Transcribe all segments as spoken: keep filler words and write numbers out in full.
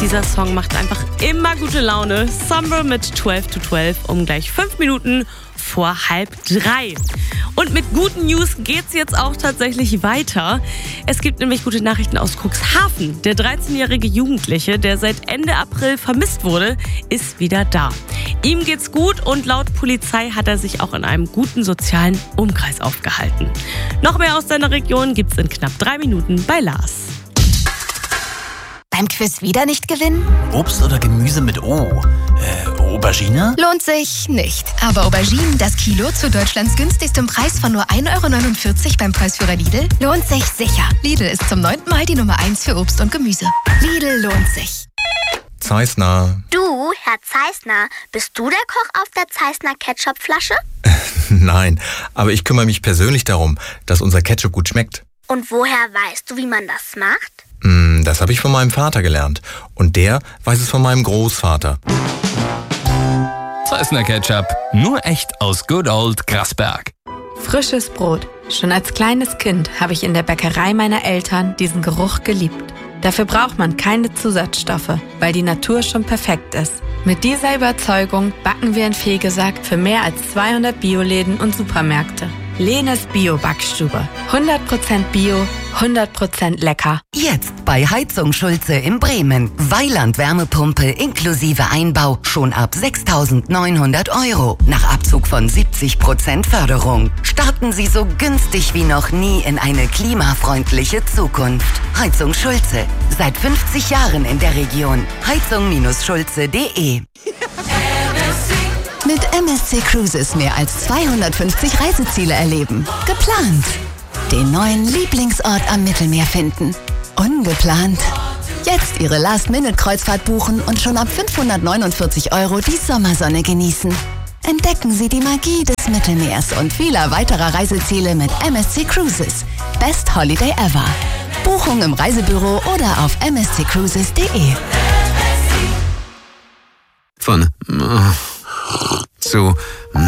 Dieser Song macht einfach immer gute Laune. Summer mit zwölf zu zwölf um gleich fünf Minuten vor halb drei. Und mit guten News geht's jetzt auch tatsächlich weiter. Es gibt nämlich gute Nachrichten aus Cuxhaven. Der dreizehnjährige Jugendliche, der seit Ende April vermisst wurde, ist wieder da. Ihm geht's gut und laut Polizei hat er sich auch in einem guten sozialen Umkreis aufgehalten. Noch mehr aus seiner Region gibt's in knapp drei Minuten bei Lars. Beim Quiz wieder nicht gewinnen? Obst oder Gemüse mit O? Äh, Aubergine? Lohnt sich nicht. Aber Auberginen, das Kilo zu Deutschlands günstigstem Preis von nur ein Euro neunundvierzig beim Preisführer Lidl, lohnt sich sicher. Lidl ist zum neunten Mal die Nummer eins für Obst und Gemüse. Lidl lohnt sich. Zeissner. Du, Herr Zeissner, bist du der Koch auf der Zeissner Ketchupflasche? Nein, aber ich kümmere mich persönlich darum, dass unser Ketchup gut schmeckt. Und woher weißt du, wie man das macht? Mm, das habe ich von meinem Vater gelernt. Und der weiß es von meinem Großvater. Zeissner Ketchup. Nur echt aus Good Old Grasberg. Frisches Brot. Schon als kleines Kind habe ich in der Bäckerei meiner Eltern diesen Geruch geliebt. Dafür braucht man keine Zusatzstoffe, weil die Natur schon perfekt ist. Mit dieser Überzeugung backen wir in Fegesack für mehr als zweihundert Bioläden und Supermärkte. Lenes Bio-Backstube. hundert Prozent Bio, hundert Prozent lecker. Jetzt bei Heizung Schulze in Bremen. Weiland-Wärmepumpe inklusive Einbau schon ab sechstausendneunhundert Euro. Nach Abzug von siebzig Prozent Förderung. Starten Sie so günstig wie noch nie in eine klimafreundliche Zukunft. Heizung Schulze. Seit fünfzig Jahren in der Region. heizung Schulze punkt de. Mit M S C Cruises mehr als zweihundertfünfzig Reiseziele erleben. Geplant. Den neuen Lieblingsort am Mittelmeer finden. Ungeplant. Jetzt Ihre Last-Minute-Kreuzfahrt buchen und schon ab fünfhundertneunundvierzig Euro die Sommersonne genießen. Entdecken Sie die Magie des Mittelmeers und vieler weiterer Reiseziele mit M S C Cruises. Best Holiday ever. Buchung im Reisebüro oder auf m s c cruises punkt de. Von zu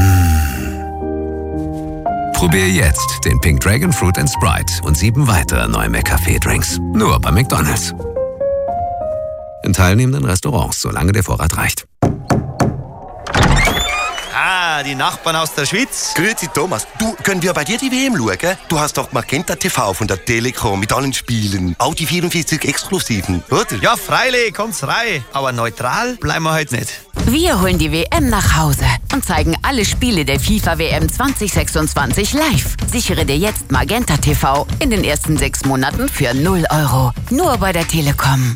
Probier jetzt den Pink Dragon Fruit and Sprite und sieben weitere neue McCafé-Drinks. Nur bei McDonald's. In teilnehmenden Restaurants, solange der Vorrat reicht. Ah, die Nachbarn aus der Schweiz. Grüezi Thomas, du, können wir bei dir die W M schauen? Du hast doch Magenta T V von der Telekom mit allen Spielen. Auch die vierundvierzig Exklusiven, oder? Ja, freilich, kommt's rein. Aber neutral bleiben wir heute nicht. Wir holen die W M nach Hause und zeigen alle Spiele der FIFA W M zwanzig sechsundzwanzig live. Sichere dir jetzt Magenta T V in den ersten sechs Monaten für null Euro. Nur bei der Telekom.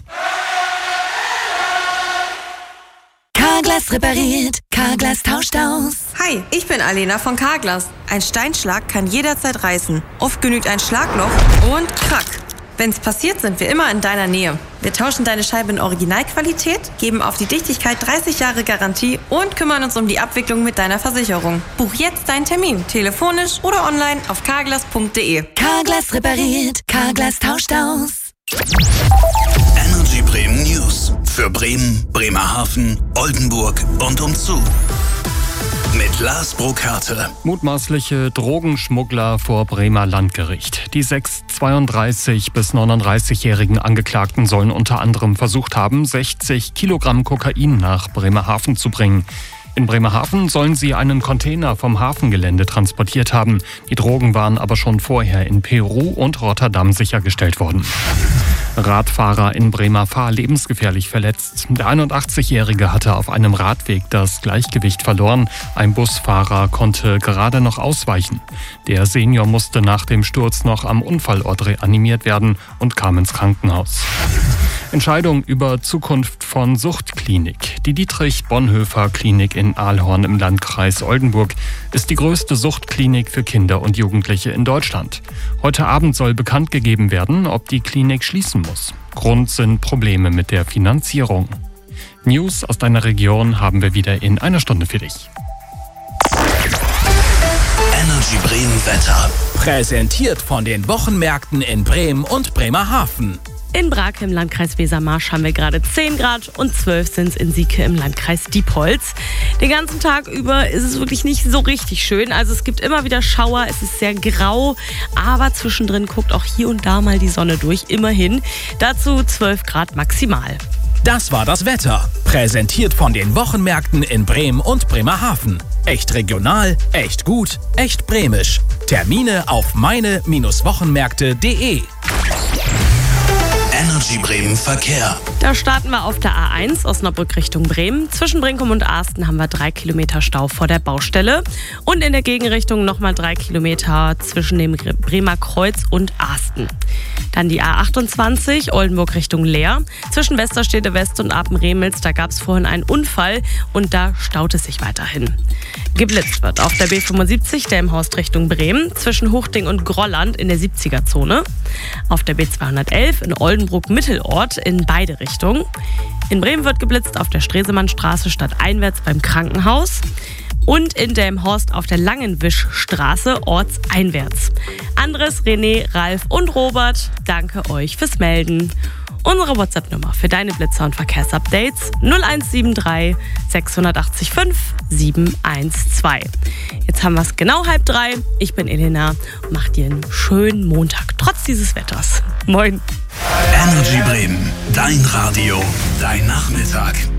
Carglass repariert, Carglass tauscht aus. Hi, ich bin Alena von Carglass. Ein Steinschlag kann jederzeit reißen. Oft genügt ein Schlagloch und krack. Wenn's passiert, sind wir immer in deiner Nähe. Wir tauschen deine Scheibe in Originalqualität, geben auf die Dichtigkeit dreißig Jahre Garantie und kümmern uns um die Abwicklung mit deiner Versicherung. Buch jetzt deinen Termin, telefonisch oder online auf carglass punkt de. Carglass repariert, Carglass tauscht aus. Energy Bremen News. Für Bremen, Bremerhaven, Oldenburg und umzu. Mit Lars Burkhardt. Mutmaßliche Drogenschmuggler vor Bremer Landgericht. Die sechs zweiunddreißig- bis neununddreißigjährigen Angeklagten sollen unter anderem versucht haben, sechzig Kilogramm Kokain nach Bremerhaven zu bringen. In Bremerhaven sollen sie einen Container vom Hafengelände transportiert haben. Die Drogen waren aber schon vorher in Peru und Rotterdam sichergestellt worden. Radfahrer in Bremerfahr lebensgefährlich verletzt. Der einundachtzigjährige hatte auf einem Radweg das Gleichgewicht verloren. Ein Busfahrer konnte gerade noch ausweichen. Der Senior musste nach dem Sturz noch am Unfallort reanimiert werden und kam ins Krankenhaus. Entscheidung über Zukunft von Suchtklinik. Die Dietrich-Bonhoeffer-Klinik in Ahlhorn im Landkreis Oldenburg ist die größte Suchtklinik für Kinder und Jugendliche in Deutschland. Heute Abend soll bekannt gegeben werden, ob die Klinik schließen muss. Grund sind Probleme mit der Finanzierung. News aus deiner Region haben wir wieder in einer Stunde für dich. Energy Bremen Wetter. Präsentiert von den Wochenmärkten in Bremen und Bremerhaven. In Brake im Landkreis Wesermarsch haben wir gerade zehn Grad und zwölf sind es in Sieke im Landkreis Diepholz. Den ganzen Tag über ist es wirklich nicht so richtig schön. Also es gibt immer wieder Schauer, es ist sehr grau, aber zwischendrin guckt auch hier und da mal die Sonne durch, immerhin. Dazu zwölf Grad maximal. Das war das Wetter. Präsentiert von den Wochenmärkten in Bremen und Bremerhaven. Echt regional, echt gut, echt bremisch. Termine auf meine Wochenmärkte punkt de. Energy Bremen Verkehr. Da starten wir auf der A eins Osnabrück Richtung Bremen. Zwischen Brinkum und Asten haben wir drei Kilometer Stau vor der Baustelle. Und in der Gegenrichtung nochmal drei Kilometer zwischen dem Bremer Kreuz und Asten. Dann die A achtundzwanzig Oldenburg Richtung Leer. Zwischen Westerstede West und Apen-Remels, da gab es vorhin einen Unfall und da staut es sich weiterhin. Geblitzt wird auf der B fünfundsiebzig Delmhorst Richtung Bremen. Zwischen Huchting und Grolland in der siebziger-Zone. Auf der B zweihundertelf in Oldenburg-Mittelort in beide Richtungen. In Bremen wird geblitzt auf der Stresemannstraße stadteinwärts beim Krankenhaus. Und in Delmhorst auf der Langenwischstraße ortseinwärts. Andres, René, Ralf und Robert, danke euch fürs Melden. Unsere WhatsApp-Nummer für deine Blitzer und Verkehrsupdates null eins sieben drei sechs acht fünf sieben eins zwei. Jetzt haben wir es genau halb drei. Ich bin Elena und mach dir einen schönen Montag, trotz dieses Wetters. Moin. Energy Bremen, dein Radio, dein Nachmittag.